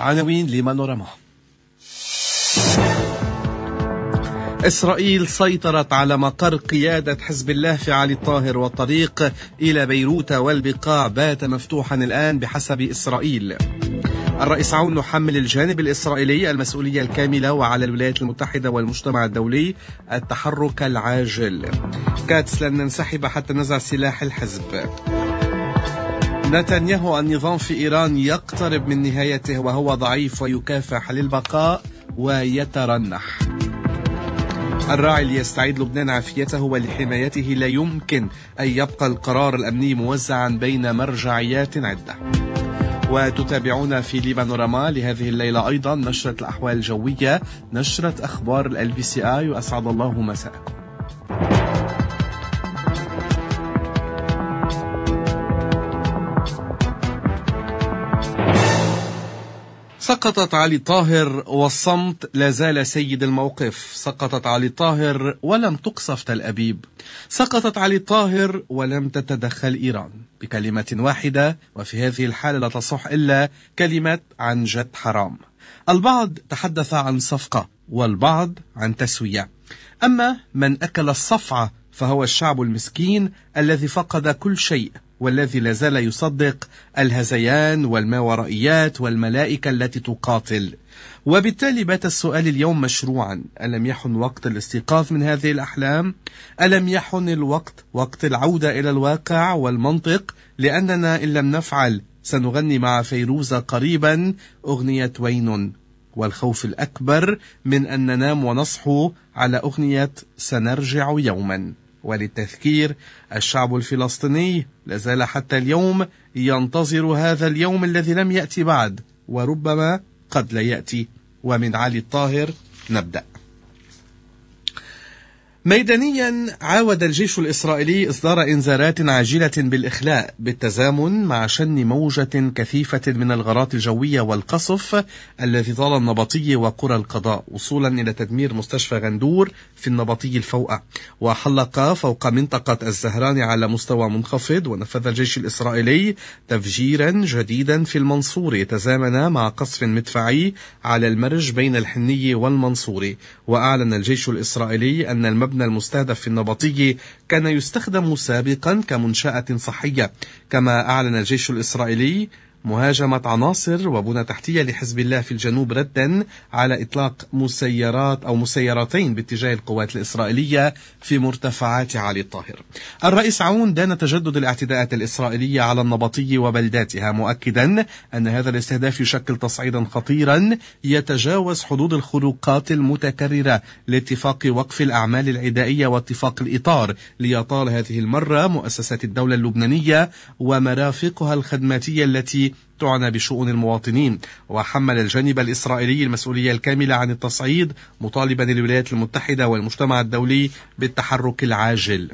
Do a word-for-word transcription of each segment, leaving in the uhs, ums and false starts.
عناوين لمانوراما. إسرائيل سيطرت على مقر قيادة حزب الله في علي الطاهر، والطريق إلى بيروت والبقاع بات مفتوحا الآن بحسب إسرائيل. الرئيس عون يحمل الجانب الإسرائيلي المسؤولية الكاملة، وعلى الولايات المتحدة والمجتمع الدولي التحرك العاجل. كاتس لن ننسحب حتى نزع سلاح الحزب. نتنياهو: النظام في إيران يقترب من نهايته وهو ضعيف ويكافح للبقاء ويترنح. الراعي ليستعيد لبنان عافيته ولحمايته لا يمكن أن يبقى القرار الأمني موزعا بين مرجعيات عدة. وتتابعون في لبانوراما لهذه الليلة أيضا نشرة الأحوال الجوية، نشرة أخبار ال بي سي آي، وأسعد الله مساءكم. سقطت علي طاهر والصمت لا زال سيد الموقف. سقطت علي طاهر ولم تقصف تل أبيب. سقطت علي طاهر ولم تتدخل إيران. بكلمة واحدة، وفي هذه الحالة لا تصح إلا كلمة عن جد حرام. البعض تحدث عن صفقة والبعض عن تسوية، أما من أكل الصفعة فهو الشعب المسكين الذي فقد كل شيء، والذي لا زال يصدق الهذيان والماورائيات والملائكة التي تقاتل. وبالتالي بات السؤال اليوم مشروعا: ألم يحن وقت الاستيقاظ من هذه الأحلام؟ ألم يحن الوقت وقت العودة إلى الواقع والمنطق؟ لأننا إن لم نفعل سنغني مع فيروزة قريبا أغنية وين، والخوف الأكبر من أن ننام ونصحو على أغنية سنرجع يوما. وللتذكير، الشعب الفلسطيني لازال حتى اليوم ينتظر هذا اليوم الذي لم يأتي بعد، وربما قد لا يأتي. ومن علي الطاهر نبدأ. ميدانيا، عاود الجيش الإسرائيلي إصدار إنذارات عاجلة بالإخلاء بالتزامن مع شن موجة كثيفة من الغارات الجوية والقصف الذي طال النبطي وقرى القضاء، وصولا إلى تدمير مستشفى غندور في النبطي الفوقة، وحلق فوق منطقة الزهران على مستوى منخفض. ونفذ الجيش الإسرائيلي تفجيرا جديدا في المنصوري تزامن مع قصف مدفعي على المرج بين الحني والمنصوري. وأعلن الجيش الإسرائيلي أن المبنى المستهدف في النبطي كان يستخدم سابقا كمنشأة صحية. كما أعلن الجيش الإسرائيلي مهاجمة عناصر وبنى تحتية لحزب الله في الجنوب ردا على إطلاق مسيرات أو مسيرتين باتجاه القوات الإسرائيلية في مرتفعات علي الطاهر. الرئيس عون دان تجدد الاعتداءات الإسرائيلية على النبطي وبلداتها، مؤكدا أن هذا الاستهداف يشكل تصعيدا خطيرا يتجاوز حدود الخروقات المتكررة لاتفاق وقف الأعمال العدائية واتفاق الإطار، ليطال هذه المرة مؤسسات الدولة اللبنانية ومرافقها الخدماتية التي تعنى بشؤون المواطنين. وحمل الجانب الإسرائيلي المسؤولية الكاملة عن التصعيد، مطالبا الولايات المتحدة والمجتمع الدولي بالتحرك العاجل.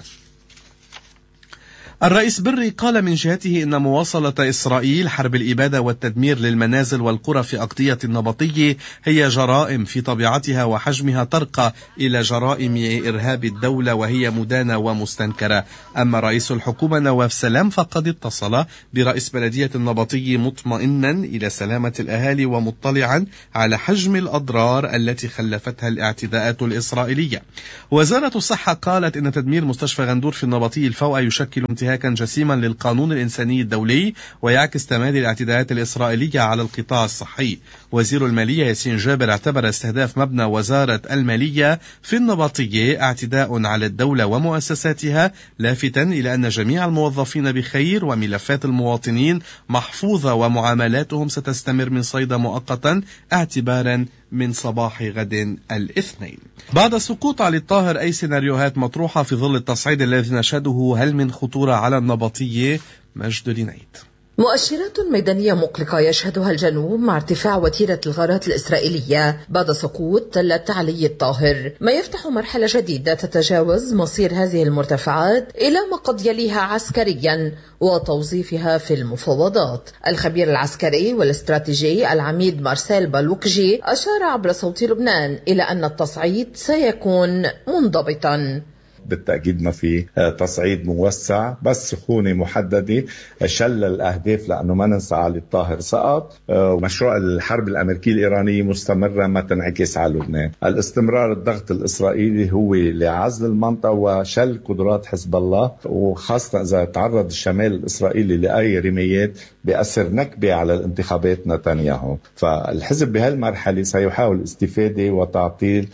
الرئيس بري قال من جهته إن مواصلة إسرائيل حرب الإبادة والتدمير للمنازل والقرى في أقضية النبطي هي جرائم في طبيعتها وحجمها ترقى إلى جرائم إرهاب الدولة، وهي مدانة ومستنكرة. أما رئيس الحكومة نواف سلام فقد اتصل برئيس بلدية النبطي مطمئنا إلى سلامة الأهالي ومطلعا على حجم الأضرار التي خلفتها الاعتداءات الإسرائيلية. وزارة الصحة قالت إن تدمير مستشفى غندور في النبطي الفوقة يشكل انتهاكا جسيما للقانون الإنساني الدولي، ويعكس تمادي الاعتداءات الإسرائيلية على القطاع الصحي. وزير المالية ياسين جابر اعتبر استهداف مبنى وزارة المالية في النبطية اعتداء على الدولة ومؤسساتها، لافتا إلى أن جميع الموظفين بخير وملفات المواطنين محفوظة ومعاملاتهم ستستمر من صيدا مؤقتا اعتبارا من صباح غد الاثنين. بعد سقوط علي الطاهر، أي سيناريوهات مطروحة في ظل التصعيد الذي نشهده؟ هل من خطورة على النبطية؟ مجد لينيت. مؤشرات ميدانية مقلقة يشهدها الجنوب مع ارتفاع وتيرة الغارات الإسرائيلية بعد سقوط تلة علي الطاهر، ما يفتح مرحلة جديدة تتجاوز مصير هذه المرتفعات إلى ما قد يليها عسكريا وتوظيفها في المفاوضات. الخبير العسكري والاستراتيجي العميد مارسيل بالوكجي أشار عبر صوت لبنان إلى أن التصعيد سيكون منضبطا. بالتأكيد ما في تصعيد موسع، بس سخونة محددة. شل الأهداف لأنه ما ننسى علي الطاهر سقط. مشروع الحرب الأمريكية الإيرانية مستمرة ما تنعكس على لبنان. الاستمرار الضغط الإسرائيلي هو لعزل المنطقة وشل قدرات حزب الله، وخاصة إذا تعرض الشمال الإسرائيلي لأي رميات بأثر نكبة على الانتخابات نتنياهو. فالحزب بهالمرحلة سيحاول الاستفادة وتعطيل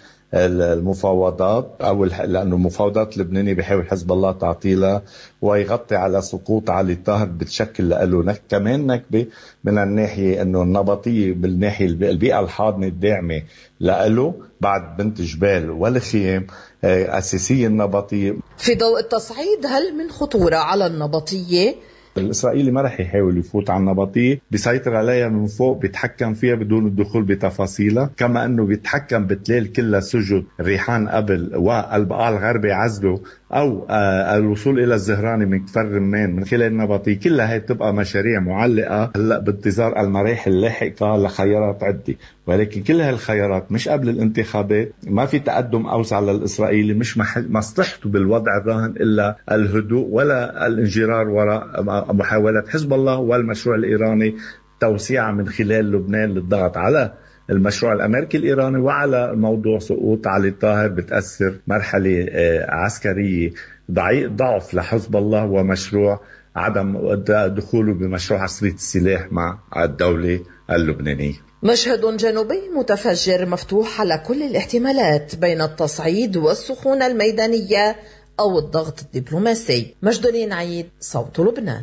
المفاوضات، أو لأنه المفاوضات اللبنانية بيحاول حزب الله تعطيلها ويغطي على سقوط علي الطاهر، بتشكل له نك كمان نكبة من الناحية أنه النبطية بالناحية البيئة الحاضنة الداعمة له بعد بنت جبال والخيام أساسية النبطية. في ضوء التصعيد، هل من خطورة على النبطية؟ الإسرائيلي ما رح يحاول يفوت على النبطية، بيسيطر عليها من فوق، بيتحكم فيها بدون الدخول بتفاصيلها، كما أنه بيتحكم بتلال كلها سجد ريحان قبل والبقاع الغربي عزله، أو الوصول إلى الزهراني من كفر رمان من خلال النبطية. كلها هي تبقى مشاريع معلقة هلأ بانتظار المراحل اللاحقة لخيارات عدة، ولكن كل هالخيارات مش قبل الانتخابات. ما في تقدم أوسع للإسرائيلي، مش مصلحته بالوضع الراهن إلا الهدوء ولا الانجرار وراء محاولات حزب الله والمشروع الإيراني توسيع من خلال لبنان للضغط على المشروع الأمريكي الإيراني وعلى موضوع سقوط علي الطاهر. بتأثر مرحلة عسكرية ضعف لحزب الله ومشروع عدم دخوله بمشروع عصرية السلاح مع الدولة اللبنانية. مشهد جنوبي متفجر مفتوح على كل الاحتمالات بين التصعيد والسخونة الميدانية أو الضغط الدبلوماسي. مجدولين عيد، صوت لبنان.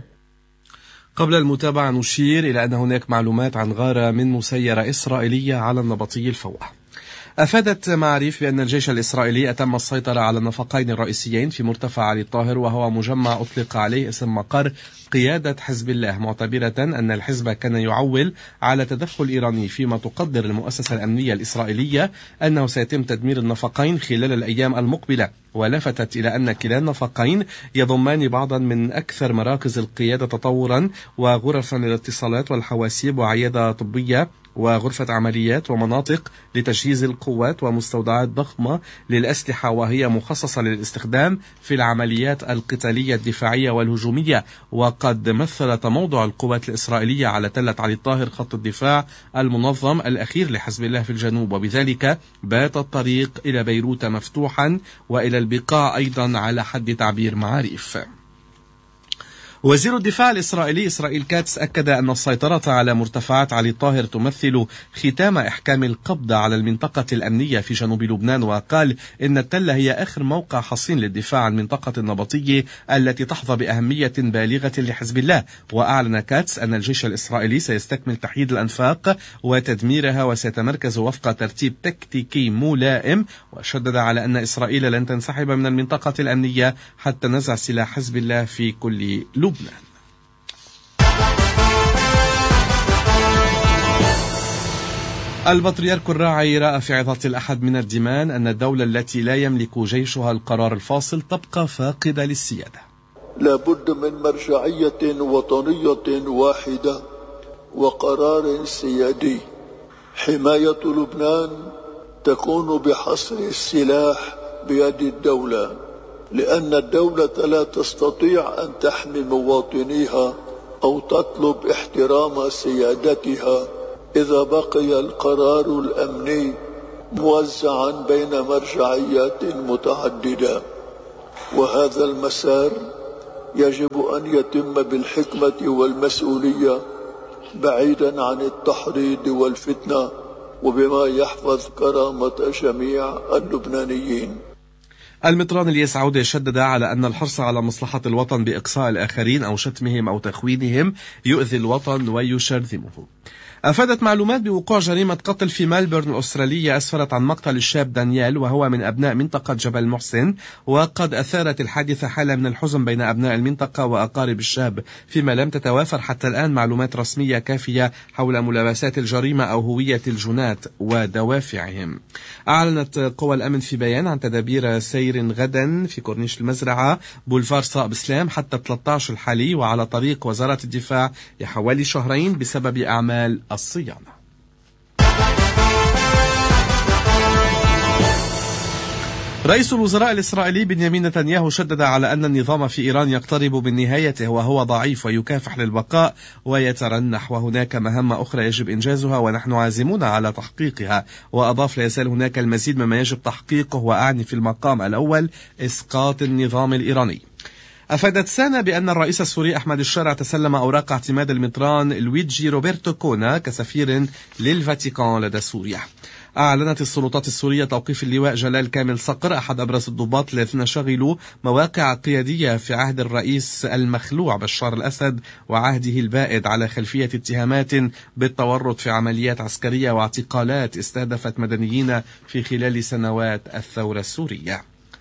قبل المتابعة نشير إلى أن هناك معلومات عن غارة من مسيرة إسرائيلية على النبطي الفوح. أفادت معاريف بأن الجيش الإسرائيلي أتم السيطرة على النفقين الرئيسيين في مرتفع علي الطاهر، وهو مجمع أطلق عليه اسم مقر قيادة حزب الله، معتبرة أن الحزب كان يعول على تدخل إيراني، فيما تقدر المؤسسة الأمنية الإسرائيلية أنه سيتم تدمير النفقين خلال الأيام المقبلة. ولفتت إلى أن كلا النفقين يضمان بعضا من أكثر مراكز القيادة تطورا وغرفا للاتصالات والحواسيب وعيادة طبية وغرفة عمليات ومناطق لتجهيز القوات ومستودعات ضخمة للأسلحة، وهي مخصصة للاستخدام في العمليات القتالية الدفاعية والهجومية. وقد مثل تموضع القوات الإسرائيلية على تلة علي الطاهر خط الدفاع المنظم الأخير لحزب الله في الجنوب، وبذلك بات الطريق إلى بيروت مفتوحا وإلى البقاع أيضا على حد تعبير معاريف. وزير الدفاع الإسرائيلي إسرائيل كاتس أكد أن السيطرة على مرتفعات علي الطاهر تمثل ختام إحكام القبض على المنطقة الأمنية في جنوب لبنان، وقال إن التلة هي آخر موقع حصين للدفاع عن منطقة النبطية التي تحظى بأهمية بالغة لحزب الله. وأعلن كاتس أن الجيش الإسرائيلي سيستكمل تحييد الأنفاق وتدميرها وسيتمركز وفق ترتيب تكتيكي ملائم، وشدد على أن إسرائيل لن تنسحب من المنطقة الأمنية حتى نزع سلاح حزب الله في كل لبنان. البطريرك الراعي رأى في عظة الأحد من الدمام أن الدولة التي لا يملك جيشها القرار الفاصل تبقى فاقدة للسيادة. لا بد من مرجعية وطنية واحدة وقرار سيادي. حماية لبنان تكون بحصر السلاح بيد الدولة، لأن الدولة لا تستطيع أن تحمي مواطنيها أو تطلب احترام سيادتها إذا بقي القرار الأمني موزعا بين مرجعيات متعددة. وهذا المسار يجب أن يتم بالحكمة والمسؤولية، بعيدا عن التحريض والفتنة، وبما يحفظ كرامة جميع اللبنانيين. المطران الياس عودة شدد على أن الحرص على مصلحة الوطن بإقصاء الآخرين أو شتمهم أو تخوينهم يؤذي الوطن ويشرذمه. أفادت معلومات بوقوع جريمة قتل في ملبورن الأسترالية أسفرت عن مقتل الشاب دانيال، وهو من أبناء منطقة جبل محسن. وقد أثارت الحادثة حالة من الحزن بين أبناء المنطقة وأقارب الشاب، فيما لم تتوافر حتى الآن معلومات رسمية كافية حول ملابسات الجريمة أو هوية الجنات ودوافعهم. أعلنت قوى الأمن في بيان عن تدابير سير غدا في كورنيش المزرعة بولفار صائب سلام حتى ثلاثة عشر الحالي، وعلى طريق وزارة الدفاع لحوالي شهرين بسبب أعمال الصيانة. رئيس الوزراء الإسرائيلي بنيامين نتنياهو شدد على أن النظام في إيران يقترب من نهايته وهو ضعيف ويكافح للبقاء ويترنح، وهناك مهمة أخرى يجب إنجازها ونحن عازمون على تحقيقها. وأضاف: لا يزال هناك المزيد مما يجب تحقيقه، وأعني في المقام الأول إسقاط النظام الإيراني. أفادت سانا بأن الرئيس السوري أحمد الشارع تسلم أوراق اعتماد المطران لويجي روبرتو كونا كسفير للفاتيكان لدى سوريا. أعلنت السلطات السورية توقيف اللواء جلال كامل صقر أحد أبرز الضباط الذين شغلوا مواقع قيادية في عهد الرئيس المخلوع بشار الأسد وعهده البائد على خلفية اتهامات بالتورط في عمليات عسكرية واعتقالات استهدفت مدنيين في خلال سنوات الثورة السورية.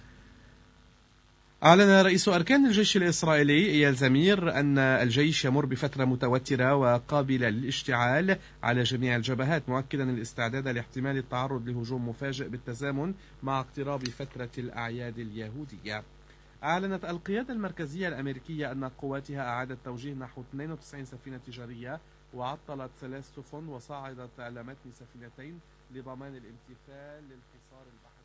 أعلن رئيس أركان الجيش الإسرائيلي إيال زمير أن الجيش يمر بفترة متوترة وقابلة للاشتعال على جميع الجبهات، مؤكدا الاستعداد لاحتمال التعرض لهجوم مفاجئ بالتزامن مع اقتراب فترة الأعياد اليهودية. أعلنت القيادة المركزية الأمريكية أن قواتها أعادت توجيه نحو اثنين وتسعين سفينة تجارية وعطلت ثلاث سفن وصعدت على متن سفينتين لضمان الامتثال للحصار البحري.